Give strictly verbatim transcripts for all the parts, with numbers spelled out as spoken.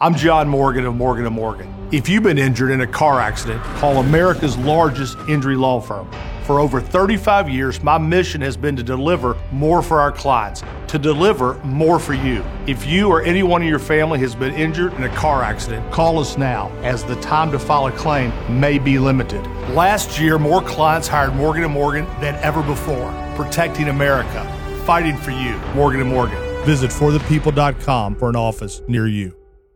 I'm John Morgan of Morgan and Morgan. If you've been injured in a car accident, call America's largest injury law firm. For over thirty-five years, my mission has been to deliver more for our clients, to deliver more for you. If you or anyone in your family has been injured in a car accident, call us now, as the time to file a claim may be limited. Last year, more clients hired Morgan and Morgan than ever before, protecting America, fighting for you. Morgan and Morgan. Visit for the people dot com for an office near you.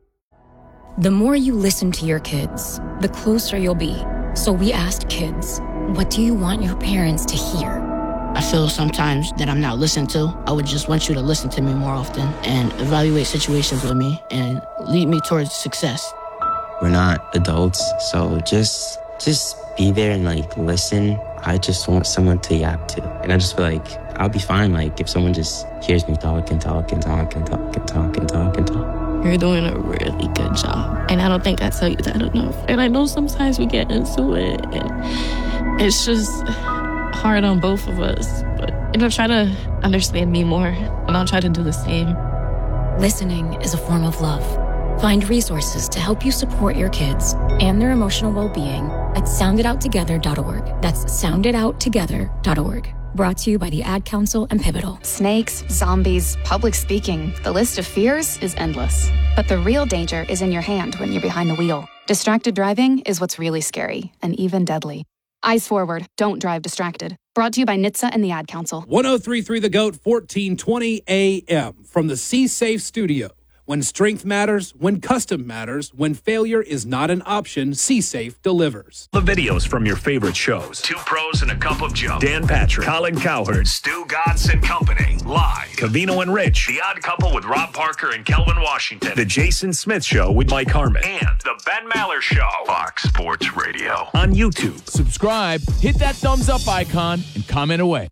The more you listen to your kids, the closer you'll be. So we asked kids, what do you want your parents to hear? I feel sometimes that I'm not listened to. I would just want you to listen to me more often and evaluate situations with me and lead me towards success. We're not adults, so just just be there and like listen. I just want someone to yap to. And I just feel like I'll be fine like if someone just hears me talk and talk and talk and talk and talk and talk and talk. You're doing a really good job. And I don't think I tell you that enough. And I know sometimes we get into it and it's just hard on both of us. But you know, try to understand me more and I'll try to do the same. Listening is a form of love. Find resources to help you support your kids and their emotional well-being at sound it out together dot org. That's sound it out together dot org. Brought to you by the Ad Council and Pivotal. Snakes, zombies, public speaking. The list of fears is endless. But the real danger is in your hand when you're behind the wheel. Distracted driving is what's really scary and even deadly. Eyes forward. Don't drive distracted. Brought to you by N H T S A and the Ad Council. one oh three point three The GOAT, fourteen twenty A M from the C-Safe studio. When strength matters, when custom matters, when failure is not an option, C-Safe delivers. The videos from your favorite shows. Two Pros and a Cup of Joe. Dan Patrick, Colin Cowherd, Stu Gatz and Company. Live. Covino and Rich. The Odd Couple with Rob Parker and Kelvin Washington. The Jason Smith Show with Mike Harmon. And The Ben Maller Show. Fox Sports Radio. On YouTube. Subscribe, hit that thumbs up icon, and comment away.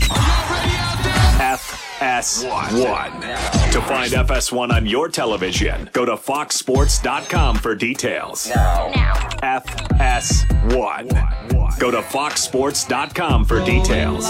F S one. To find F S one on your television, go to fox sports dot com for details. Now. F S one. Go to fox sports dot com for details.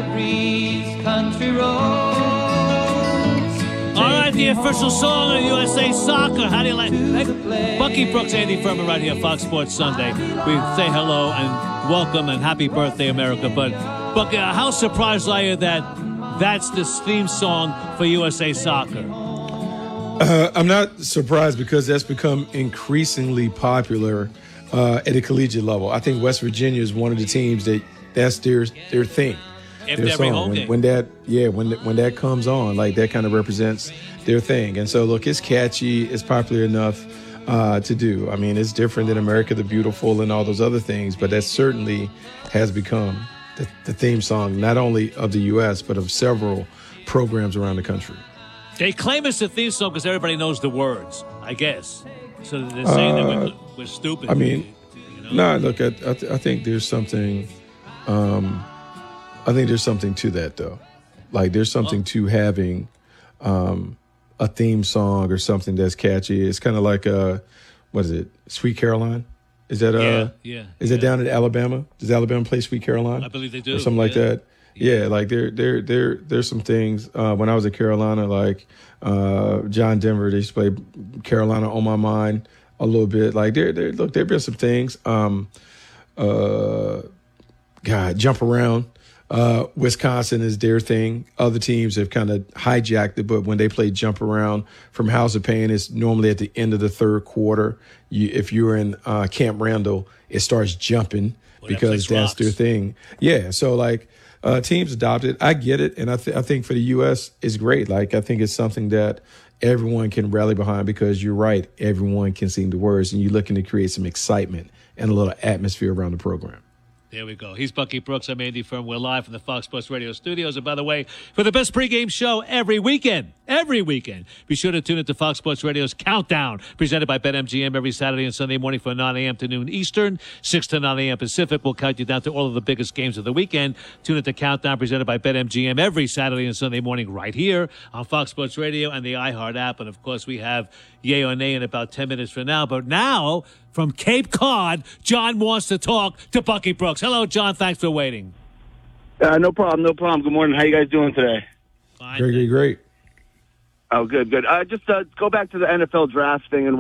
All right, the official song of U S A Soccer. How do you like it? Bucky Brooks, Andy Furman, right here, Fox Sports Sunday. We say hello and welcome and happy birthday, America. But, Bucky, how surprised are you that that's the theme song for U S A Soccer? Uh, I'm not surprised because that's become increasingly popular uh, at a collegiate level. I think West Virginia is one of the teams that that's their their thing. After every home when, game. when that yeah when when that comes on, like that kind of represents their thing. And so look, it's catchy, it's popular enough uh, to do. I mean, it's different than America the Beautiful and all those other things, but that certainly has become the, the theme song not only of the U S but of several programs around the country. They claim it's the theme song because everybody knows the words, I guess. So they're saying uh, that we're, we're stupid. I mean, you know? no, look, I, I, th- I think there's something. Um, I think there's something to that, though. Like, there's something oh. to having um, a theme song or something that's catchy. It's kind of like, uh, what is it, Sweet Caroline? Is that uh, yeah, yeah, is yeah. that down in Alabama? Does Alabama play Sweet Caroline? I believe they do. Or something like yeah. that. Yeah, yeah, like there, there, there, there's some things. Uh, when I was at Carolina, like uh, John Denver, they used to play Carolina on My Mind a little bit. Like there, there. Look, there've been some things. Um, uh, God, Jump Around. Uh, Wisconsin is their thing. Other teams have kind of hijacked it, but when they play Jump Around from House of Pain, it's normally at the end of the third quarter. You, if you're in uh, Camp Randall, it starts jumping well, because that that's rocks. Their thing. Yeah, so like uh, teams adopt it. I get it, and I, th- I think for the U S, it's great. Like I think it's something that everyone can rally behind because you're right. Everyone can sing the words, and you're looking to create some excitement and a little atmosphere around the program. There we go. He's Bucky Brooks. I'm Andy Furman. We're live from the Fox Sports Radio studios. And by the way, for the best pregame show every weekend, every weekend, be sure to tune into Fox Sports Radio's Countdown, presented by BetMGM every Saturday and Sunday morning from nine a.m. to noon Eastern, six to nine a.m. Pacific. We'll count you down to all of the biggest games of the weekend. Tune into Countdown, presented by BetMGM every Saturday and Sunday morning right here on Fox Sports Radio and the iHeart app. And, of course, we have Yay or Nay in about ten minutes from now. But now, from Cape Cod, John wants to talk to Bucky Brooks. Hello, John. Thanks for waiting. Uh, no problem. No problem. Good morning. How you guys doing today? Fine. Great, great, great. Oh, good, good. Uh, just uh, go back to the N F L draft thing and